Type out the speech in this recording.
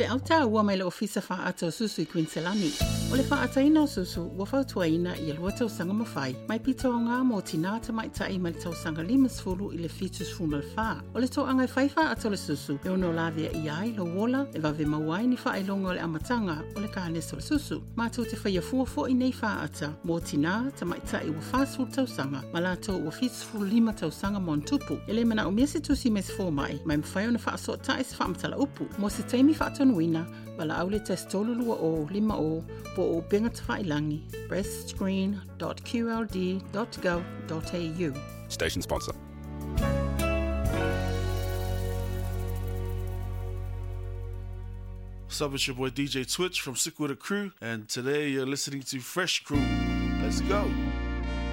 Pe au tā ua mai le ofisa wha ato susu I Quinselani. O le wha ataina o susu, ua whautuaina I lua tausanga mawhai. Mai pito o ngā mō tina tamaitai mai tausanga limas fulu I le fitus funu le wha. O le tō angai whaiwha ato le susu, e ono lavia I ai lo wola, e vave mawai ni wha ilonga o le amatanga o le kānes o le susu. Mātou te whaia fuafo I nei wha ata, mō tina tamaitai ua whāsfulu tausanga, ma lātou ua fitus fulu lima tausanga montupu. Ele mana o miesi tusi mes fōmai, mai mwhai o na wha aso tae se wha amatala upu. Mō se teimi wha atonuina, wala au le testolu lua o, lima o, po o benga te whailangi, breastscreen.qld.gov.au. Station sponsor. What's up, it's your boy DJ Twitch from Sick With A Crew, and today you're listening to Fresh Crew. Let's go.